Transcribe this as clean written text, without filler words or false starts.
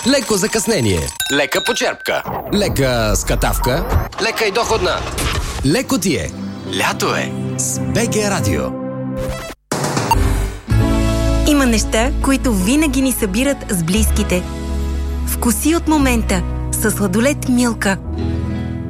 леко закъснение, лека почерпка, лека скатавка, лека и доходна. Леко ти е. Лято е с БГ Радио. Има неща, които винаги ни събират с близките. Вкуси от момента със сладолед Милка.